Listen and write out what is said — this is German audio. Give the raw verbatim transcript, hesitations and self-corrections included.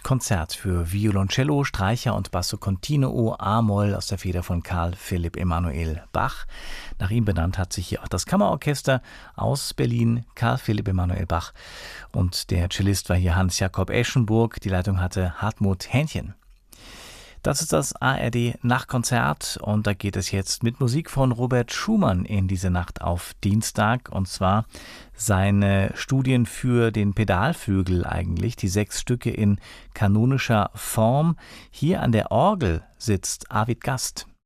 Konzert für Violoncello, Streicher und Basso Continuo A-Moll aus der Feder von Karl Philipp Emanuel Bach. Nach ihm benannt hat sich hier auch das Kammerorchester aus Berlin, Karl Philipp Emanuel Bach. Und der Cellist war hier Hans-Jakob Eschenburg. Die Leitung hatte Hartmut Hähnchen. Das ist das A R D Nachtkonzert und da geht es jetzt mit Musik von Robert Schumann in diese Nacht auf Dienstag, und zwar seine Studien für den Pedalflügel eigentlich, die sechs Stücke in kanonischer Form. Hier an der Orgel sitzt Arvid Gast.